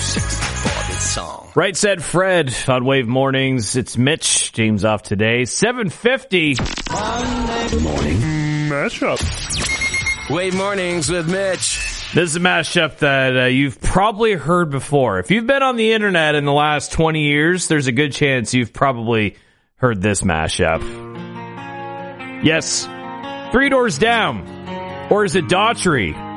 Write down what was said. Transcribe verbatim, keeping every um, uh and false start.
for this song. Right said Fred on Wave Mornings. It's Mitch. James off today. seven fifty. Good morning. Mashup. Wave Mornings with Mitch. This is a mashup that uh, you've probably heard before. If you've been on the internet in the last twenty years, there's a good chance you've probably heard this mashup. Yes, Three Doors Down. Or is it Daughtry?